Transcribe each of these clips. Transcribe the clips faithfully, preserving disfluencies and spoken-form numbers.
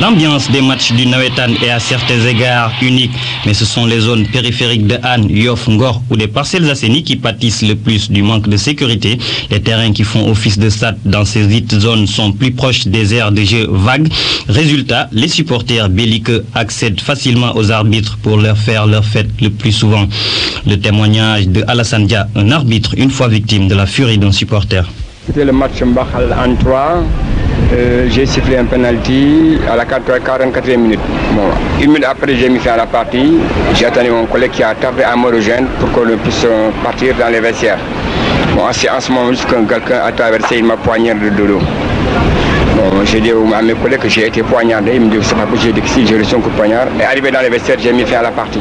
L'ambiance des matchs du Nawetan est à certains égards unique, mais ce sont les zones périphériques de Hann, Yoff, Ngor ou des Parcelles Assainies qui pâtissent le plus du manque de sécurité. Les terrains qui font office de stade dans ces dites zones sont plus proches des aires de jeu vagues. Résultat, les supporters belliqueux accèdent facilement aux arbitres pour leur faire leur fête le plus souvent. Le témoignage de Alassane Dia, un arbitre une fois victime de la furie d'un supporter. C'était le match Mbakhal en trois. Euh, j'ai sifflé un penalty à la quarante-quatrième minute. Bon, une minute après, j'ai mis fin à la partie. J'ai attendu mon collègue qui a tapé à me rejoindre pour qu'on puisse partir dans les vestiaires. Bon, c'est en ce moment, juste quand quelqu'un a traversé, il m'a poignardé de dos. Bon, j'ai dit à mes collègues que j'ai été poignardé. Ils me disent c'est pas possible. J'ai dit que si j'ai reçu un coup de poignard. Et arrivé dans les vestiaires, j'ai mis fin à la partie.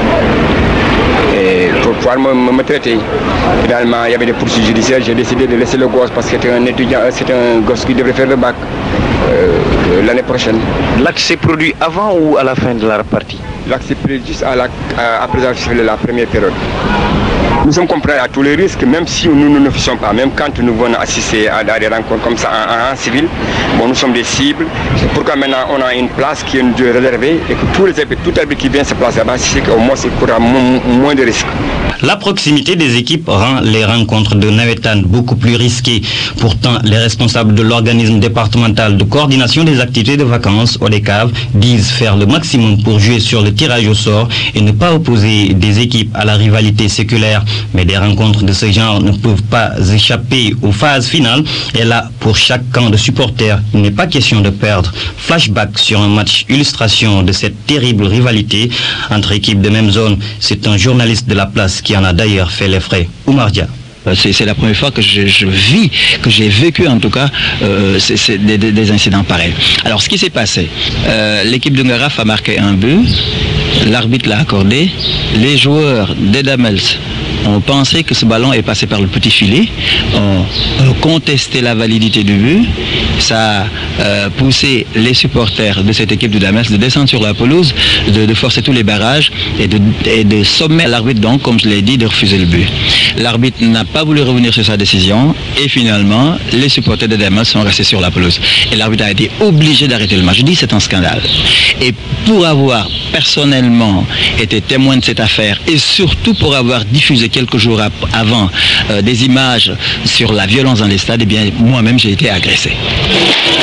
Et pour pouvoir me, me, me traiter. Finalement, il y avait des poursuites judiciaires. J'ai décidé de laisser le gosse parce que c'était un étudiant, c'était un gosse qui devrait faire le bac euh, l'année prochaine. L'acte s'est produit avant ou à la fin de la partie? L'acte s'est produit juste à la, à, après avoir fait la première période. Nous sommes compris à tous les risques, même si nous ne le faisons pas, même quand nous venons assister à, à des rencontres comme ça en, en civil, bon, nous sommes des cibles. C'est pourquoi maintenant on a une place qui est réservée et que tous les arbitres, tout arbitre qui vient se placer là-bas, c'est qu'au moins il courra moins de risques. La proximité des équipes rend les rencontres de Nawetan beaucoup plus risquées. Pourtant, les responsables de l'organisme départemental de coordination des activités de vacances, ODECAV, disent faire le maximum pour jouer sur le tirage au sort et ne pas opposer des équipes à la rivalité séculaire. Mais des rencontres de ce genre ne peuvent pas échapper aux phases finales. Et là, pour chaque camp de supporters, il n'est pas question de perdre. Flashback sur un match illustration de cette terrible rivalité entre équipes de même zone. C'est un journaliste de la place qui en a d'ailleurs fait les frais. Oumar Dia. C'est la première fois que je, je vis, que j'ai vécu en tout cas euh, c'est, c'est des, des incidents pareils. Alors ce qui s'est passé, euh, l'équipe de Ngaraf a marqué un but, l'arbitre l'a accordé, les joueurs des Damels ont pensé que ce ballon est passé par le petit filet, ont contesté la validité du but, ça a euh, poussé les supporters de cette équipe de Damels de descendre sur la pelouse, de, de forcer tous les barrages et de, et de sommer l'arbitre donc, comme je l'ai dit, de refuser le but. L'arbitre n'a pas voulu revenir sur sa décision et finalement les supporters de Damels sont restés sur la pelouse et l'arbitre a été obligé d'arrêter le match. Je dis c'est un scandale. Et pour avoir personnellement été témoin de cette affaire et surtout pour avoir diffusé quelques jours avant euh, des images sur la violence dans les stades, eh bien moi-même j'ai été agressé.